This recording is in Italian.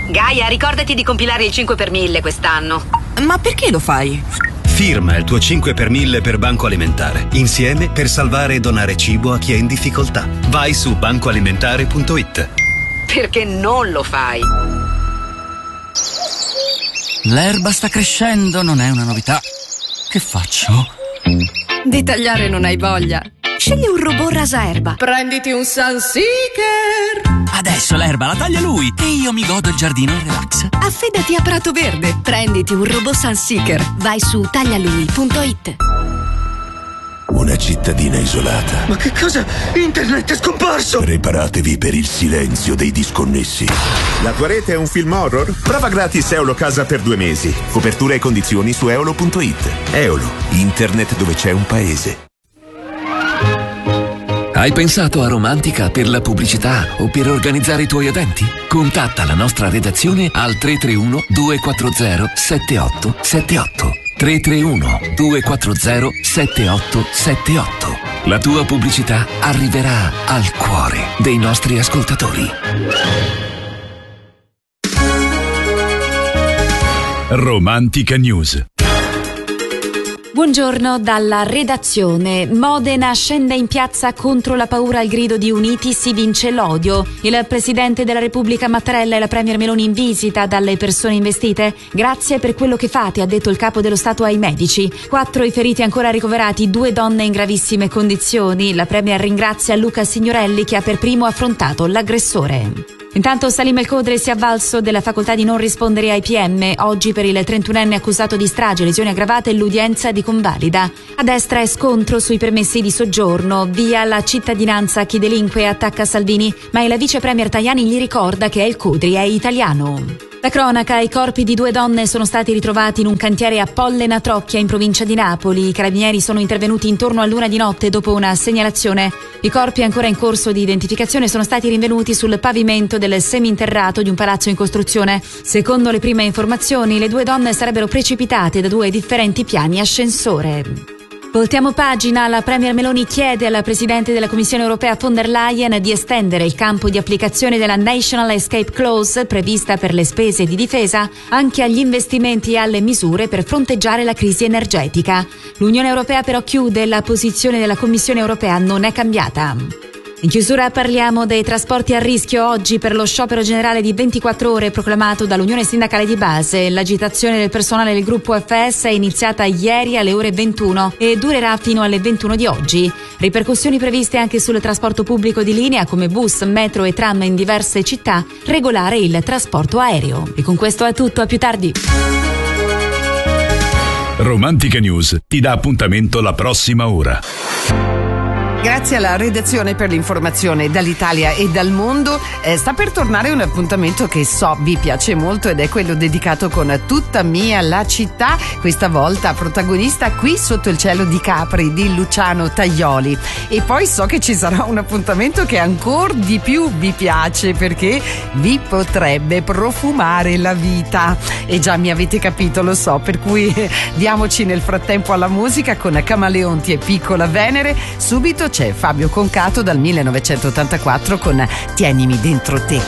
Gaia, ricordati di compilare il 5 per 1000 quest'anno. Ma perché lo fai? Firma il tuo 5 per 1000 per Banco Alimentare. Insieme per salvare e donare cibo a chi è in difficoltà. Vai su bancoalimentare.it. Perché non lo fai? L'erba sta crescendo, non è una novità. Che faccio? Di tagliare non hai voglia? Scegli un robot rasaerba. Prenditi un Sunseeker. Adesso l'erba la taglia lui e io mi godo il giardino in relax. Affidati a Prato Verde. Prenditi un robot Sunseeker. Vai su taglialui.it. Una cittadina isolata. Ma che cosa? Internet è scomparso! Preparatevi per il silenzio dei disconnessi. La tua rete è un film horror? Prova gratis Eolo Casa per 2 mesi. Copertura e condizioni su eolo.it. Eolo, internet dove c'è un paese. Hai pensato a Romantica per la pubblicità o per organizzare i tuoi eventi? Contatta la nostra redazione al 331 240 7878. 331 240 7878. La tua pubblicità arriverà al cuore dei nostri ascoltatori. Romantica News. Buongiorno dalla redazione. Modena scende in piazza contro la paura al grido di Uniti si vince l'odio. Il Presidente della Repubblica Mattarella e la Premier Meloni in visita dalle persone investite. Grazie per quello che fate, ha detto il capo dello Stato ai medici. 4 i feriti ancora ricoverati, 2 donne in gravissime condizioni. La Premier ringrazia Luca Signorelli che ha per primo affrontato l'aggressore. Intanto Salim El Codre si è avvalso della facoltà di non rispondere ai PM. Oggi per il 31enne accusato di strage, lesioni aggravate e l'udienza di convalida. A destra è scontro sui permessi di soggiorno. Via la cittadinanza a chi delinque e attacca Salvini, ma il vice premier Tajani gli ricorda che El Codri è italiano. La cronaca, i corpi di 2 donne sono stati ritrovati in un cantiere a Pollena Trocchia in provincia di Napoli. I carabinieri sono intervenuti intorno all'1 di notte dopo una segnalazione. I corpi ancora in corso di identificazione sono stati rinvenuti sul pavimento del seminterrato di un palazzo in costruzione. Secondo le prime informazioni, le 2 donne sarebbero precipitate da 2 differenti piani ascensore. Voltiamo pagina, la Premier Meloni chiede alla Presidente della Commissione Europea von der Leyen di estendere il campo di applicazione della National Escape Clause prevista per le spese di difesa anche agli investimenti e alle misure per fronteggiare la crisi energetica. L'Unione Europea però chiude, la posizione della Commissione Europea non è cambiata. In chiusura parliamo dei trasporti a rischio oggi per lo sciopero generale di 24 ore proclamato dall'Unione Sindacale di Base. L'agitazione del personale del gruppo FS è iniziata ieri alle ore 21 e durerà fino alle 21 di oggi. Ripercussioni previste anche sul trasporto pubblico di linea come bus, metro e tram in diverse città, regolare il trasporto aereo. E con questo è tutto, a più tardi. Romantica News ti dà appuntamento la prossima ora. Grazie alla redazione per l'informazione dall'Italia e dal mondo. Sta per tornare un appuntamento che so vi piace molto ed è quello dedicato con Tutta mia la città, questa volta protagonista Qui sotto il cielo di Capri di Luciano Tajoli. E poi so che ci sarà un appuntamento che ancora di più vi piace perché vi potrebbe profumare la vita. E già mi avete capito, lo so, per cui diamoci nel frattempo alla musica con Camaleonti e Piccola Venere. Subito c'è Fabio Concato dal 1984 con Tienimi dentro te.